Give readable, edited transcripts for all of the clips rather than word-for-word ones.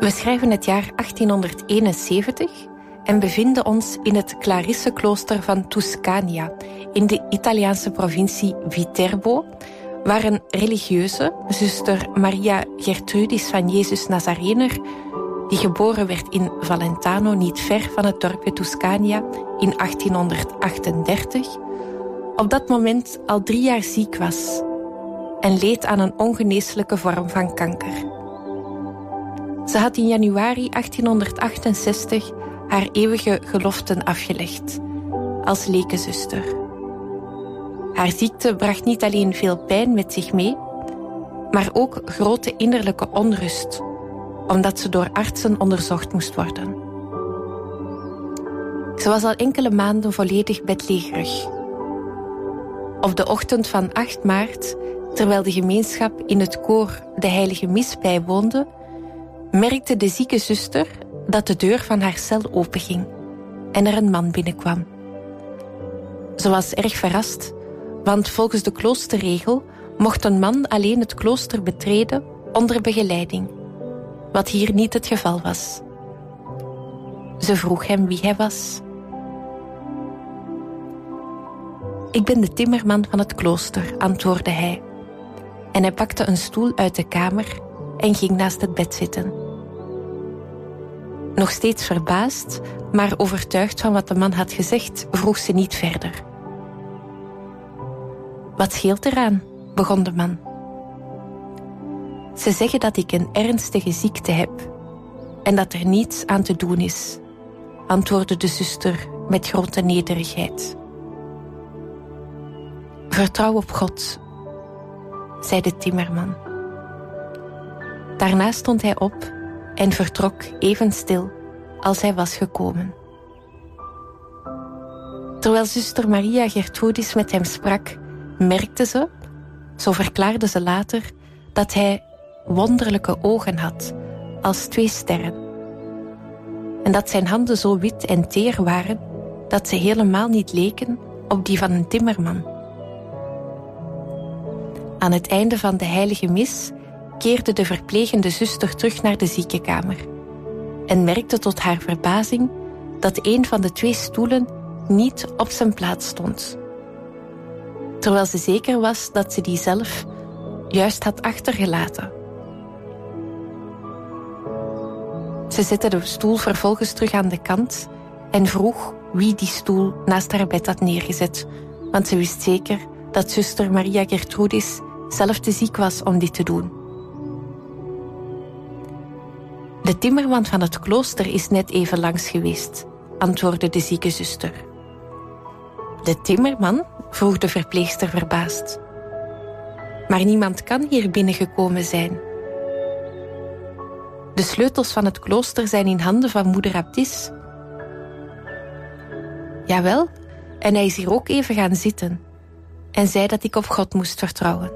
We schrijven het jaar 1871 en bevinden ons in het Clarisseklooster van Tuscania in de Italiaanse provincie Viterbo, waar een religieuze, zuster Maria Gertrudis van Jezus Nazarener, die geboren werd in Valentano, niet ver van het dorpje Tuscania, in 1838, op dat moment al 3 jaar ziek was en leed aan een ongeneeslijke vorm van kanker. Ze had in januari 1868 haar eeuwige geloften afgelegd als lekenzuster. Haar ziekte bracht niet alleen veel pijn met zich mee, maar ook grote innerlijke onrust, omdat ze door artsen onderzocht moest worden. Ze was al enkele maanden volledig bedlegerig. Op de ochtend van 8 maart, terwijl de gemeenschap in het koor de heilige mis bijwoonde, merkte de zieke zuster dat de deur van haar cel openging en er een man binnenkwam. Ze was erg verrast, want volgens de kloosterregel mocht een man alleen het klooster betreden onder begeleiding, wat hier niet het geval was. Ze vroeg hem wie hij was. Ik ben de timmerman van het klooster, antwoordde hij. En hij pakte een stoel uit de kamer en ging naast het bed zitten. Nog steeds verbaasd, maar overtuigd van wat de man had gezegd, vroeg ze niet verder. Wat scheelt eraan? Begon de man. Ze zeggen dat ik een ernstige ziekte heb en dat er niets aan te doen is, antwoordde de zuster met grote nederigheid. Vertrouw op God, zei de timmerman. Daarna stond hij op en vertrok even stil als hij was gekomen. Terwijl zuster Maria Gertrudis met hem sprak, merkte ze, zo verklaarde ze later, dat hij wonderlijke ogen had, als 2 sterren. En dat zijn handen zo wit en teer waren, dat ze helemaal niet leken op die van een timmerman. Aan het einde van de heilige mis keerde de verplegende zuster terug naar de ziekenkamer en merkte tot haar verbazing dat een van de 2 stoelen niet op zijn plaats stond, terwijl ze zeker was dat ze die zelf juist had achtergelaten. Ze zette de stoel vervolgens terug aan de kant en vroeg wie die stoel naast haar bed had neergezet, want ze wist zeker dat zuster Maria Gertrudis zelf te ziek was om dit te doen. De timmerman van het klooster is net even langs geweest, antwoordde de zieke zuster. De timmerman? Vroeg de verpleegster verbaasd. Maar niemand kan hier binnengekomen zijn. De sleutels van het klooster zijn in handen van moeder Abdis. Jawel, en hij is hier ook even gaan zitten en zei dat ik op God moest vertrouwen.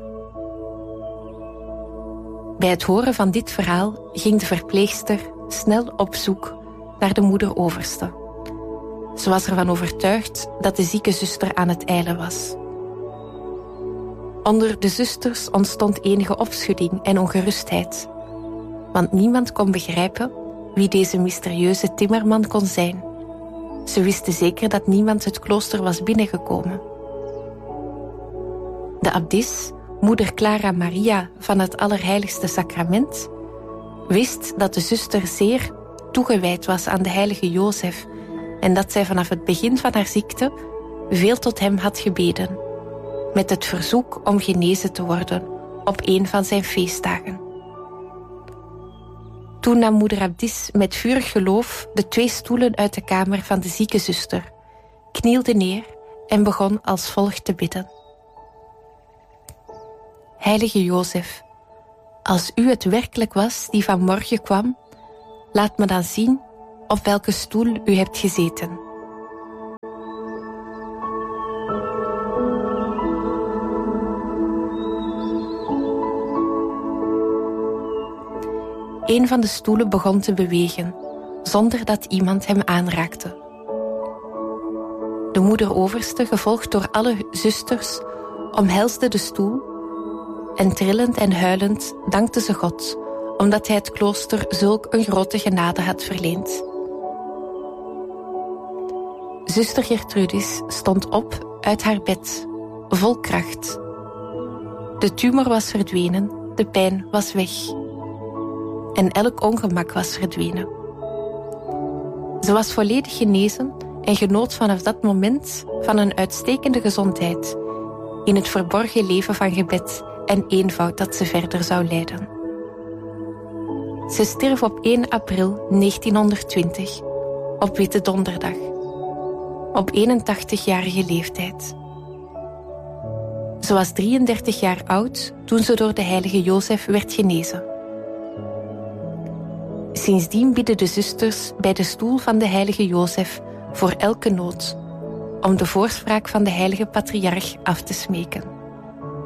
Bij het horen van dit verhaal ging de verpleegster snel op zoek naar de moeder-overste. Ze was ervan overtuigd dat de zieke zuster aan het ijlen was. Onder de zusters ontstond enige opschudding en ongerustheid, want niemand kon begrijpen wie deze mysterieuze timmerman kon zijn. Ze wisten zeker dat niemand het klooster was binnengekomen. De abdis, moeder Clara Maria van het Allerheiligste Sacrament, wist dat de zuster zeer toegewijd was aan de heilige Jozef en dat zij vanaf het begin van haar ziekte veel tot hem had gebeden, met het verzoek om genezen te worden op een van zijn feestdagen. Toen nam moeder Abdis met vurig geloof de 2 stoelen uit de kamer van de zieke zuster, knielde neer en begon als volgt te bidden. Heilige Jozef, als u het werkelijk was die vanmorgen kwam, laat me dan zien op welke stoel u hebt gezeten. Een van de stoelen begon te bewegen, zonder dat iemand hem aanraakte. De moeder-overste, gevolgd door alle zusters, omhelsde de stoel en trillend en huilend dankte ze God, omdat hij het klooster zulk een grote genade had verleend. Zuster Gertrudis stond op uit haar bed, vol kracht. De tumor was verdwenen, de pijn was weg. En elk ongemak was verdwenen. Ze was volledig genezen en genoot vanaf dat moment van een uitstekende gezondheid in het verborgen leven van gebed en eenvoud dat ze verder zou leiden. Ze stierf op 1 april 1920, op Witte Donderdag, op 81-jarige leeftijd. Ze was 33 jaar oud toen ze door de heilige Jozef werd genezen. Sindsdien bidden de zusters bij de stoel van de heilige Jozef voor elke nood, om de voorspraak van de heilige patriarch af te smeken.